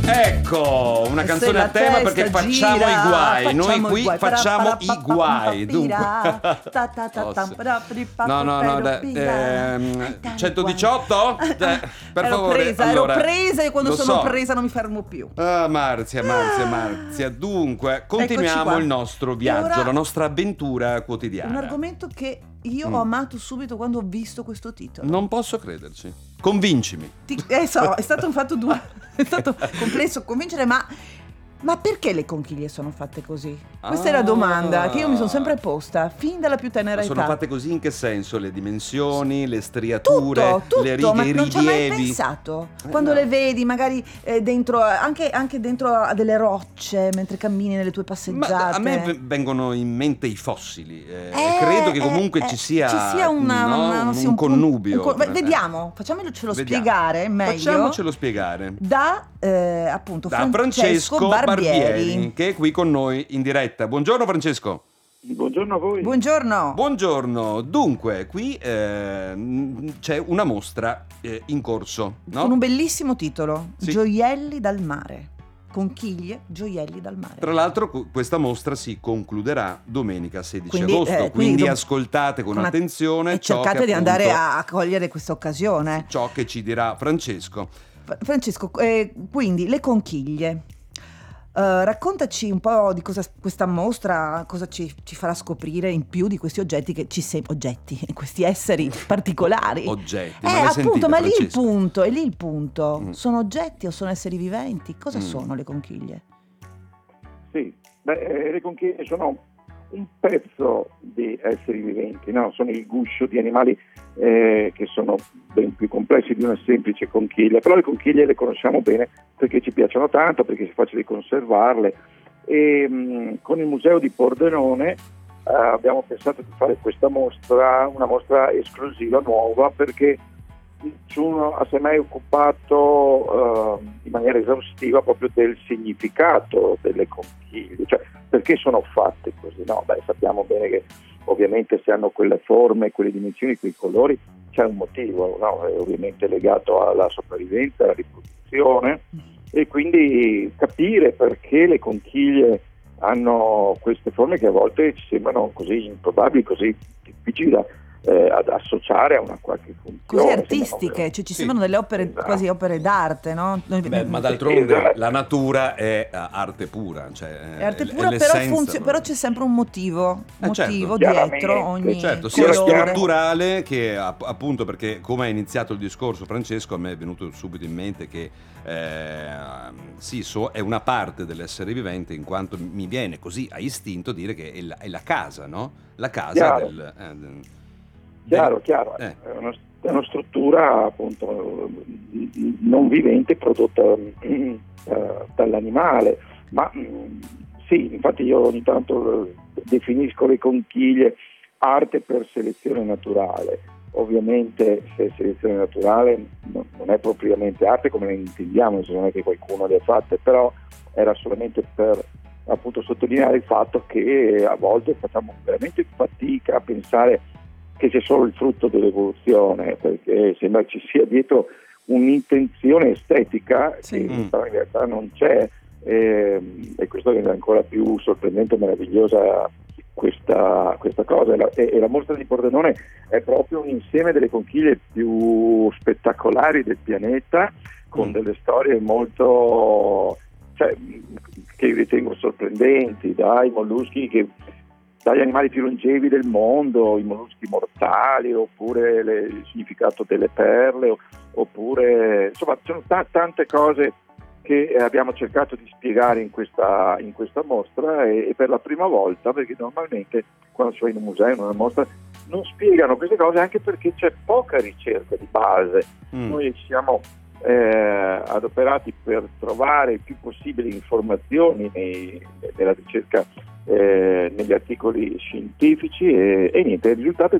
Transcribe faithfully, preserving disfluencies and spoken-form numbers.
Ecco, una canzone a tema perché facciamo gira, i guai. Facciamo Noi qui guai. facciamo i guai. Dunque. No, no, no. Ehm, centodiciotto? Eh, per ero favore. Presa, allora, ero presa e quando sono so. presa non mi fermo più. Ah, Marzia, Marzia, Marzia. Dunque, continuiamo il nostro viaggio, ora, la nostra avventura quotidiana. Un argomento che io mm. ho amato subito quando ho visto questo titolo. Non posso crederci. Convincimi. Ti, eh so, è stato un fatto duro, è stato complesso convincere, ma ma perché le conchiglie sono fatte così? Questa ah. è la domanda che io mi sono sempre posta fin dalla più tenera età. Sono fatte così in che senso? Le dimensioni, le striature, tutto, tutto, le righe, ma i rilievi? Non ci hai mai pensato? Eh, Quando no. le vedi magari eh, dentro, anche, anche dentro a delle rocce mentre cammini nelle tue passeggiate. Ma a me v- vengono in mente i fossili. Eh, eh, credo che comunque eh, ci sia, ci sia una, no? una, un, sì, un connubio. Un, un, tra, vediamo, facciamocelo vediamo. spiegare meglio. Facciamocelo spiegare. Da eh, appunto da Francesco, Francesco Barbieri. Barbieri. Che è qui con noi in diretta. Buongiorno Francesco. Buongiorno a voi. Buongiorno. Buongiorno. Dunque, qui eh, c'è una mostra eh, in corso, no? Con un bellissimo titolo, sì. Gioielli dal mare. Conchiglie, gioielli dal mare. Tra l'altro questa mostra si concluderà domenica sedici quindi, agosto, eh, quindi, quindi dov- ascoltate con, con attenzione e ciò cercate che, di appunto, andare a cogliere questa occasione. Ciò che ci dirà Francesco. Francesco, eh, quindi le conchiglie. Uh, raccontaci un po' di cosa questa mostra, cosa ci, ci farà scoprire in più di questi oggetti che ci sem- oggetti, questi esseri particolari. Oggetti, eh, ma appunto, sentite, ma lì il Francesco? punto, è lì il punto. Mm. Sono oggetti o sono esseri viventi? Cosa Mm. sono le conchiglie? Sì, beh, le conchiglie sono un pezzo di esseri viventi, no? Sono il guscio di animali eh, che sono ben più complessi di una semplice conchiglia, però le conchiglie le conosciamo bene perché ci piacciono tanto, perché è facile conservarle e mh, con il museo di Pordenone eh, abbiamo pensato di fare questa mostra, una mostra esclusiva, nuova, perché nessuno ha mai occupato uh, in maniera esaustiva proprio del significato delle conchiglie, cioè perché sono fatte così, no? Beh, sappiamo bene che ovviamente se hanno quelle forme, quelle dimensioni, quei colori, c'è un motivo, no? È ovviamente legato alla sopravvivenza, alla riproduzione, e quindi capire perché le conchiglie hanno queste forme che a volte ci sembrano così improbabili, così difficili da Eh, ad associare a una qualche funzione così artistiche, cioè ci sì. sembrano delle opere, esatto. quasi opere d'arte, no? Beh, ma d'altronde esatto. la natura è arte pura, cioè È arte è, pura, è però, l'essenza, funzio- però c'è sempre un motivo, Eh, motivo certo. dietro ogni certo, sia colore. strutturale che app- appunto perché come ha iniziato il discorso Francesco, a me è venuto subito in mente che eh, sì, so, è una parte dell'essere vivente, in quanto mi viene così a istinto dire che è la, è la casa, no? La casa Chiaro. del, eh, del Chiaro, chiaro, eh. è, una, è una struttura appunto non vivente prodotta uh, dall'animale, ma mh, sì, infatti io ogni tanto definisco le conchiglie arte per selezione naturale. Ovviamente se selezione naturale non, non è propriamente arte come ne intendiamo, se non è che qualcuno le ha fatte, però era solamente per appunto sottolineare il fatto che a volte facciamo veramente fatica a pensare che sia solo il frutto dell'evoluzione, perché sembra ci sia dietro un'intenzione estetica sì. che in realtà non c'è, e, e questo rende ancora più sorprendente e meravigliosa questa, questa cosa. E la, e la mostra di Pordenone è proprio un insieme delle conchiglie più spettacolari del pianeta, con mm. delle storie molto, cioè, che ritengo sorprendenti, dai molluschi che dagli animali più longevi del mondo, i molluschi mortali, oppure le, il significato delle perle, oppure insomma ci sono t- tante cose che abbiamo cercato di spiegare in questa, in questa mostra e, e per la prima volta, perché normalmente quando si va in un museo, in una mostra, non spiegano queste cose anche perché c'è poca ricerca di base. Mm. Noi ci siamo eh, adoperati per trovare il più possibile informazioni nei, nella ricerca, Eh, negli articoli scientifici e, e niente, il risultato è